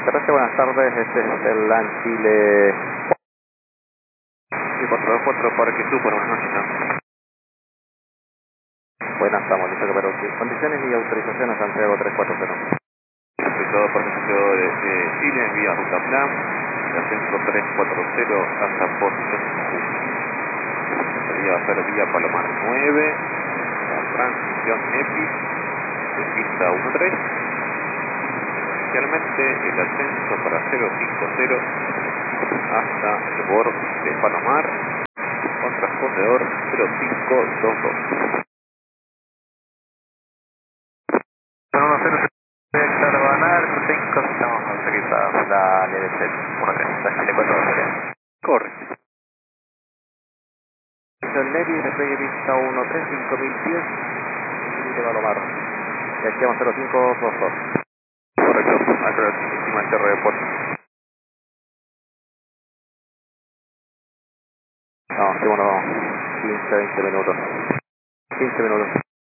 Terrestre, buenas tardes, este es el LAN Chile. Sí, 424 Parque Super, buenas noches. Buenas, estamos listos para producir. Condiciones y autorizaciones Santiago 340. Respetado por servicio de Chile, vía Ruta Plan, ascenso 340 hasta posición Jujuy. La salida va a ser vía Palomar 9, la transmisión EPI de pista 13. Inicialmente el ascenso para 050 hasta el borde de Palomar con transpondedor 0522. Carbanar 5, estamos autorizados. Dale, de 1-3, Correcto. el Navy, despegue pista 13, 5010, y de Palomar. Y aquí vamos 0522. Correcto, acá encima del cerro de puerto. No, sí, bueno, 15, 20 minutos. 15 minutos.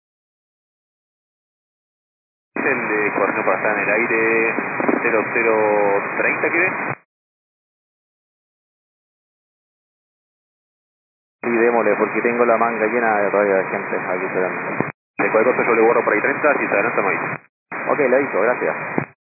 El de coordinación para estar en el aire 0030, ¿quiere? Sí, démosle, porque tengo la manga llena de todavía de gente aquí esperando. De cualquier cosa yo le borro por ahí 30, si se adelanta me avisa. Ok, le aviso, gracias.